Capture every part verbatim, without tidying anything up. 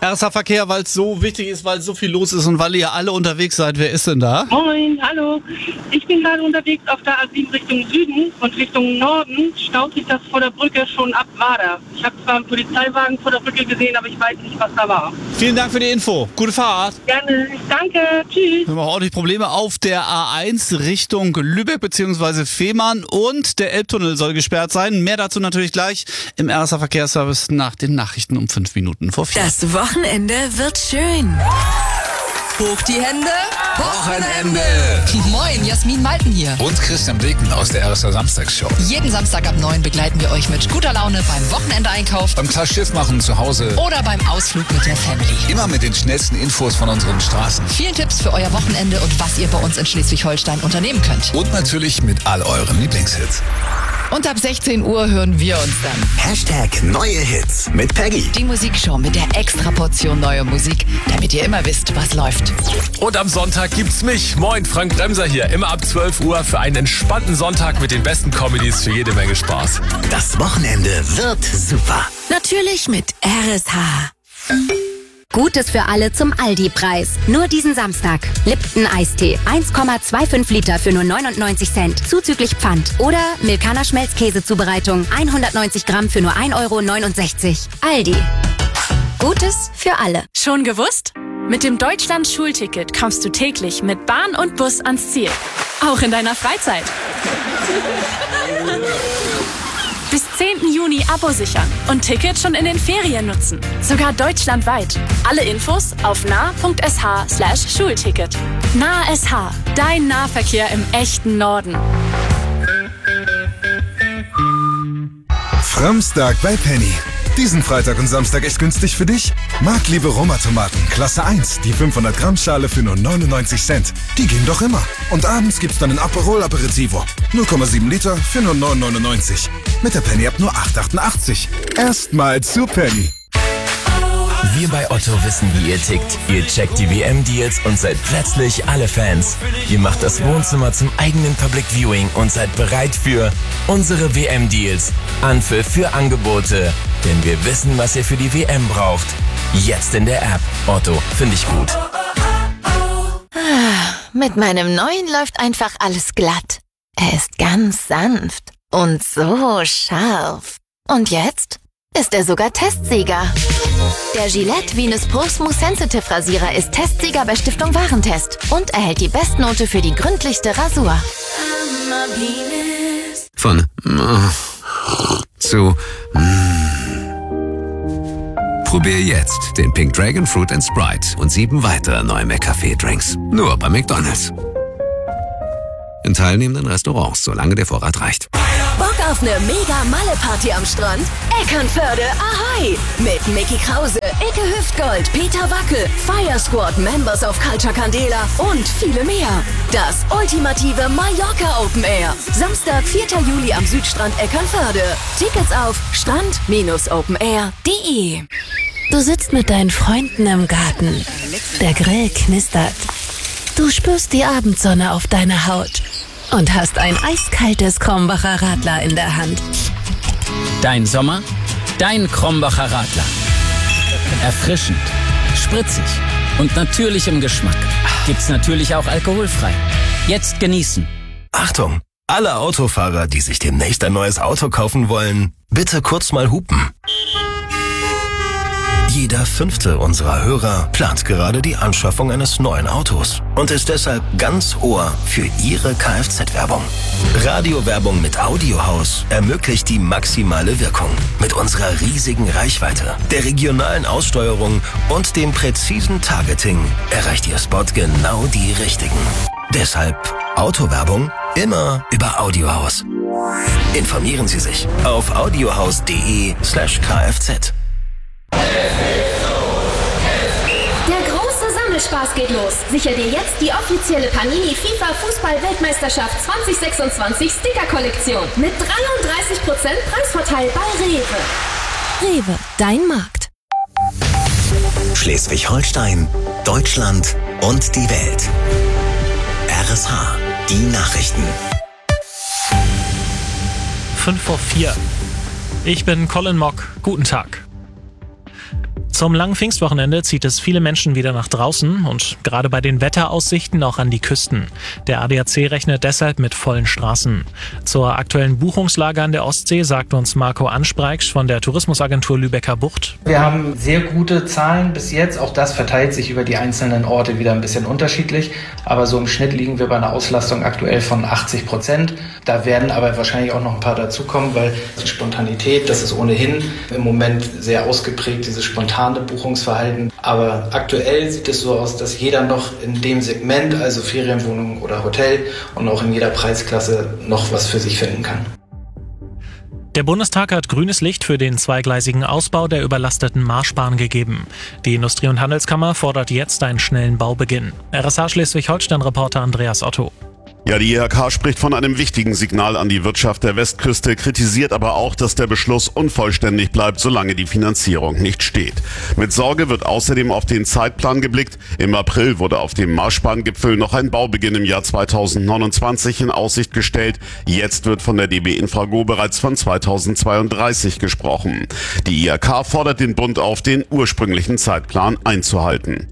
R S H-Verkehr, weil es so wichtig ist, weil so viel los ist und weil ihr alle unterwegs seid. Wer ist denn da? Moin, hallo. Ich bin gerade unterwegs auf der A sieben Richtung Süden und Richtung Norden staut sich das vor der Brücke schon ab Wader. Ich habe zwar einen Polizeiwagen vor der Brücke gesehen, aber ich weiß nicht, was da war. Vielen Dank für die Info. Gute Fahrt. Gerne. Danke. Tschüss. Wir haben auch ordentlich Probleme auf der A eins Richtung Lübeck bzw. Fehmarn und der Elbtunnel soll gesperrt sein. Mehr dazu natürlich gleich im R S H-Verkehrsservice nach den Nachrichten um fünf Minuten vor vier. Das Wochenende wird schön. Hoch die Hände. Wochenende. Moin, Jasmin Malten hier. Und Christian Bleken aus der R S H-Samstagsshow. Jeden Samstag ab neun begleiten wir euch mit guter Laune beim Wochenendeinkauf Beim klar Schiff machen zu Hause. oder beim Ausflug mit der Family. Immer mit den schnellsten Infos von unseren Straßen. Vielen Tipps für euer Wochenende und was ihr bei uns in Schleswig-Holstein unternehmen könnt. Und natürlich mit all euren Lieblingshits. Und ab sechzehn Uhr hören wir uns dann. Hashtag neue Hits mit Peggy. Die Musikshow mit der extra Portion neuer Musik, damit ihr immer wisst, was läuft. Und am Sonntag gibt's mich. Moin, Frank Bremser hier. Immer ab zwölf Uhr für einen entspannten Sonntag mit den besten Comedies für jede Menge Spaß. Das Wochenende wird super. Natürlich mit R S H. Gutes für alle zum Aldi-Preis. Nur diesen Samstag. Lipton Eistee. eins Komma fünfundzwanzig Liter für nur neunundneunzig Cent. Zuzüglich Pfand. Oder Milkana Schmelzkäse-Zubereitung. hundertneunzig Gramm für nur ein Euro neunundsechzig. Aldi. Gutes für alle. Schon gewusst? Mit dem Deutschland-Schulticket kommst du täglich mit Bahn und Bus ans Ziel. Auch in deiner Freizeit. Bis zehnten Juni Abo sichern und Ticket schon in den Ferien nutzen. Sogar deutschlandweit. Alle Infos auf nah.sh slash Schulticket. Nah S H, dein Nahverkehr im echten Norden. Framstag bei Penny. Diesen Freitag und Samstag echt günstig für dich? Marktliebe Roma-Tomaten, Klasse eins, die fünfhundert Gramm Schale für nur neunundneunzig Cent. Die gehen doch immer. Und abends gibt's dann ein Aperol Aperitivo. null Komma sieben Liter für nur neun neunundneunzig. Mit der Penny ab nur acht achtundachtzig. Erstmal zu Penny. Wir bei Otto wissen, wie ihr tickt. Ihr checkt die W M-Deals und seid plötzlich alle Fans. Ihr macht das Wohnzimmer zum eigenen Public Viewing und seid bereit für unsere W M-Deals. Anpfiff für Angebote. Denn wir wissen, was ihr für die W M braucht. Jetzt in der App. Otto, finde ich gut. Mit meinem neuen läuft einfach alles glatt. Er ist ganz sanft und so scharf. Und jetzt ist er sogar Testsieger. Der Gillette Venus Pro Smooth Sensitive Rasierer ist Testsieger bei Stiftung Warentest und erhält die Bestnote für die gründlichste Rasur. Von mm, zu mm. Probier jetzt den Pink Dragon Fruit and Sprite und sieben weitere neue McCafé-Drinks. Nur bei McDonald's. In teilnehmenden Restaurants, solange der Vorrat reicht. Bock auf eine mega Malle-Party am Strand? Eckernförde, ahoi! Mit Micky Krause, Icke Hüftgold, Peter Wackel, Fire Squad, Members of Culture Candela und viele mehr. Das ultimative Mallorca Open Air. Samstag, vierten Juli am Südstrand Eckernförde. Tickets auf strand Bindestrich open air punkt de. Du sitzt mit deinen Freunden im Garten. Der Grill knistert. Du spürst die Abendsonne auf deiner Haut und hast ein eiskaltes Krombacher Radler in der Hand. Dein Sommer, dein Krombacher Radler. Erfrischend, spritzig und natürlich im Geschmack. Gibt's natürlich auch alkoholfrei. Jetzt genießen. Achtung! Alle Autofahrer, die sich demnächst ein neues Auto kaufen wollen, bitte kurz mal hupen. Jeder fünfte unserer Hörer plant gerade die Anschaffung eines neuen Autos und ist deshalb ganz Ohr für Ihre Kfz-Werbung. Radiowerbung mit Audiohaus ermöglicht die maximale Wirkung. Mit unserer riesigen Reichweite, der regionalen Aussteuerung und dem präzisen Targeting erreicht Ihr Spot genau die Richtigen. Deshalb Autowerbung immer über Audiohaus. Informieren Sie sich auf audiohaus.de slash kfz. Der große Sammelspaß geht los. Sicher dir jetzt die offizielle Panini FIFA Fußball-Weltmeisterschaft zwanzig sechsundzwanzig Sticker-Kollektion mit dreiunddreißig Prozent Preisvorteil bei Rewe. Rewe, dein Markt. Schleswig-Holstein, Deutschland und die Welt. R S H, die Nachrichten. fünf vor vier. Ich bin Colin Mock. Guten Tag. Zum langen Pfingstwochenende zieht es viele Menschen wieder nach draußen und gerade bei den Wetteraussichten auch an die Küsten. Der A D A C rechnet deshalb mit vollen Straßen. Zur aktuellen Buchungslage an der Ostsee sagt uns Marco Anspreichs von der Tourismusagentur Lübecker Bucht. Wir haben sehr gute Zahlen bis jetzt. Auch das verteilt sich über die einzelnen Orte wieder ein bisschen unterschiedlich. Aber so im Schnitt liegen wir bei einer Auslastung aktuell von achtzig Prozent. Da werden aber wahrscheinlich auch noch ein paar dazukommen, weil die Spontanität, das ist ohnehin im Moment sehr ausgeprägt, dieses spontane Buchungsverhalten. Aber aktuell sieht es so aus, dass jeder noch in dem Segment, also Ferienwohnung oder Hotel und auch in jeder Preisklasse noch was für sich finden kann. Der Bundestag hat grünes Licht für den zweigleisigen Ausbau der überlasteten Marschbahn gegeben. Die Industrie- und Handelskammer fordert jetzt einen schnellen Baubeginn. R S H Schleswig-Holstein-Reporter Andreas Otto. Ja, die I H K spricht von einem wichtigen Signal an die Wirtschaft der Westküste, kritisiert aber auch, dass der Beschluss unvollständig bleibt, solange die Finanzierung nicht steht. Mit Sorge wird außerdem auf den Zeitplan geblickt. Im April wurde auf dem Marschbahngipfel noch ein Baubeginn im Jahr zweitausendneunundzwanzig in Aussicht gestellt. Jetzt wird von der D B Infrago bereits von zweitausendzweiunddreißig gesprochen. Die I H K fordert den Bund auf, den ursprünglichen Zeitplan einzuhalten.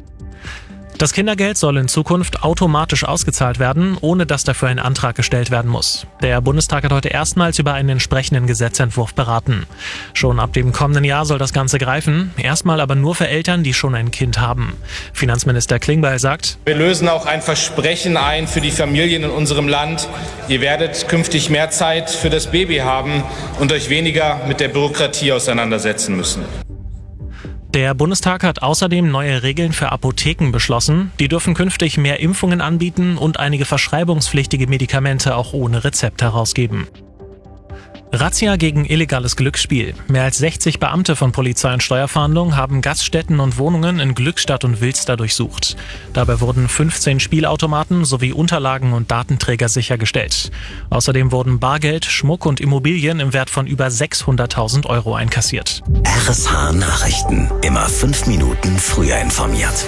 Das Kindergeld soll in Zukunft automatisch ausgezahlt werden, ohne dass dafür ein Antrag gestellt werden muss. Der Bundestag hat heute erstmals über einen entsprechenden Gesetzentwurf beraten. Schon ab dem kommenden Jahr soll das Ganze greifen, erstmal aber nur für Eltern, die schon ein Kind haben. Finanzminister Klingbeil sagt: Wir lösen auch ein Versprechen ein für die Familien in unserem Land. Ihr werdet künftig mehr Zeit für das Baby haben und euch weniger mit der Bürokratie auseinandersetzen müssen. Der Bundestag hat außerdem neue Regeln für Apotheken beschlossen. Die dürfen künftig mehr Impfungen anbieten und einige verschreibungspflichtige Medikamente auch ohne Rezept herausgeben. Razzia gegen illegales Glücksspiel. Mehr als sechzig Beamte von Polizei und Steuerfahndung haben Gaststätten und Wohnungen in Glückstadt und Wilster durchsucht. Dabei wurden fünfzehn Spielautomaten sowie Unterlagen und Datenträger sichergestellt. Außerdem wurden Bargeld, Schmuck und Immobilien im Wert von über sechshunderttausend Euro einkassiert. R S H Nachrichten. Immer fünf Minuten früher informiert.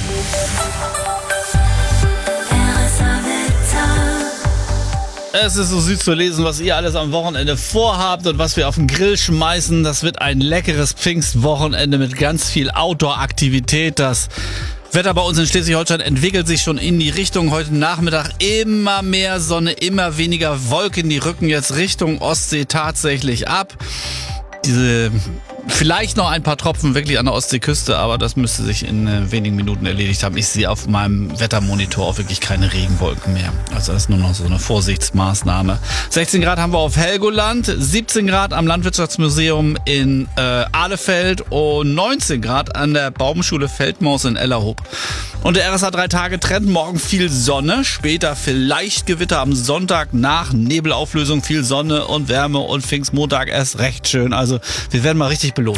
Es ist so süß zu lesen, was ihr alles am Wochenende vorhabt und was wir auf den Grill schmeißen. Das wird ein leckeres Pfingstwochenende mit ganz viel Outdoor-Aktivität. Das Wetter bei uns in Schleswig-Holstein entwickelt sich schon in die Richtung. Heute Nachmittag immer mehr Sonne, immer weniger Wolken. Die rücken jetzt Richtung Ostsee tatsächlich ab. Diese vielleicht noch ein paar Tropfen wirklich an der Ostseeküste, aber das müsste sich in äh, wenigen Minuten erledigt haben. Ich sehe auf meinem Wettermonitor auch wirklich keine Regenwolken mehr. Also das ist nur noch so eine Vorsichtsmaßnahme. sechzehn Grad haben wir auf Helgoland, siebzehn Grad am Landwirtschaftsmuseum in äh, Ahlefeld und neunzehn Grad an der Baumschule Feldmaus in Ellerhoop. Und der R S H drei Tage Trend, morgen viel Sonne, später vielleicht Gewitter, am Sonntag nach Nebelauflösung viel Sonne und Wärme und Pfingstmontag erst recht schön. Also wir werden mal richtig belohnt.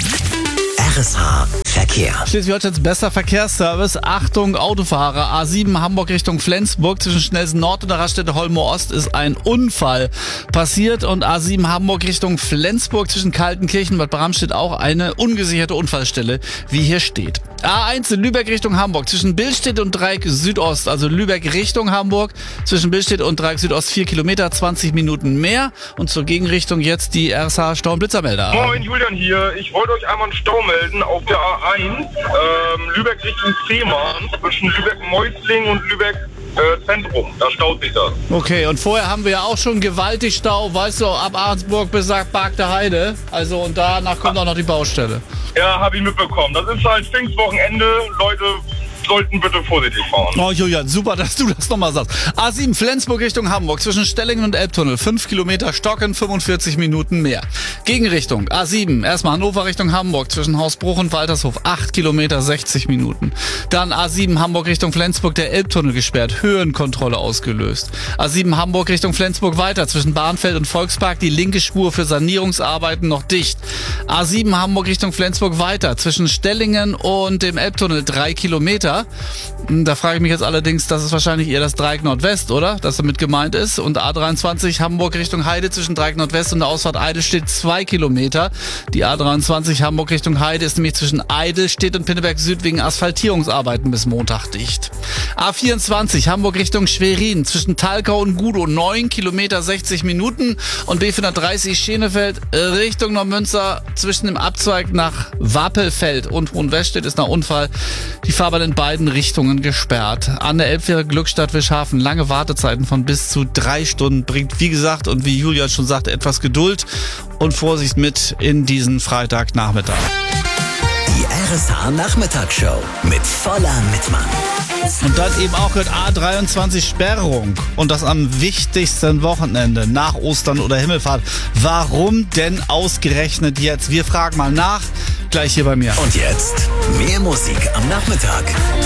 R S H Verkehr. Schleswig-Holsteins bester Verkehrsservice. Achtung, Autofahrer. A sieben Hamburg Richtung Flensburg. Zwischen Schnelsen Nord und der Raststätte Holmoor Ost ist ein Unfall passiert. Und A sieben Hamburg Richtung Flensburg zwischen Kaltenkirchen und Bad Bramstedt auch eine ungesicherte Unfallstelle, wie hier steht. A eins in Lübeck Richtung Hamburg zwischen Billstedt und Dreieck Südost. Also Lübeck Richtung Hamburg zwischen Billstedt und Dreieck Südost vier Kilometer, zwanzig Minuten mehr. Und zur Gegenrichtung jetzt die R S H Stau- und Blitzermelder. Moin, Julian hier. Ich wollte euch einmal einen Stau melden auf der A eins, ähm, Lübeck Richtung Fehmarn, zwischen Lübeck-Meusling und Lübeck äh, Zentrum. Da staut sich das. Okay, und vorher haben wir ja auch schon gewaltig Stau, weißt du, ab Ahrensburg bis Barkter Heide. Also und danach kommt auch noch die Baustelle. Ja, habe ich mitbekommen. Das ist halt Pfingstwochenende. Leute sollten bitte vorsichtig fahren. Oh Julian, super, dass du das nochmal sagst. A sieben Flensburg Richtung Hamburg zwischen Stellingen und Elbtunnel. fünf Kilometer Stocken, fünfundvierzig Minuten mehr. Gegenrichtung A sieben, erstmal Hannover Richtung Hamburg zwischen Hausbruch und Waltershof. acht Kilometer, sechzig Minuten. Dann A sieben Hamburg Richtung Flensburg, der Elbtunnel gesperrt. Höhenkontrolle ausgelöst. A sieben Hamburg Richtung Flensburg weiter zwischen Bahnfeld und Volkspark. Die linke Spur für Sanierungsarbeiten noch dicht. A sieben Hamburg Richtung Flensburg weiter zwischen Stellingen und dem Elbtunnel. drei Kilometer. Da frage ich mich jetzt allerdings, das ist wahrscheinlich eher das Dreieck Nordwest, oder? Das damit gemeint ist. Und A dreiundzwanzig Hamburg Richtung Heide zwischen Dreieck Nordwest und der Ausfahrt Eidelstedt zwei Kilometer. Die A dreiundzwanzig Hamburg Richtung Heide ist nämlich zwischen Eidelstedt und Pinneberg Süd wegen Asphaltierungsarbeiten bis Montag dicht. A vierundzwanzig Hamburg Richtung Schwerin zwischen Talkau und Gudow neun Kilometer sechzig Minuten und B vierhundertdreißig Schenefeld Richtung Neumünster zwischen dem Abzweig nach Wappelfeld und Hohenwestedt ist nach Unfall die Fahrbahn in beiden Richtungen gesperrt. An der Elbfähre Glückstadt Wischhafen lange Wartezeiten von bis zu drei Stunden bringt, wie gesagt und wie Julia schon sagte, etwas Geduld und Vorsicht mit in diesen Freitagnachmittag. Die R S H-Nachmittagsshow mit voller Mitmann. Und dann eben auch gehört A dreiundzwanzig Sperrung und das am wichtigsten Wochenende nach Ostern oder Himmelfahrt. Warum denn ausgerechnet jetzt? Wir fragen mal nach, gleich hier bei mir. Und jetzt mehr Musik am Nachmittag.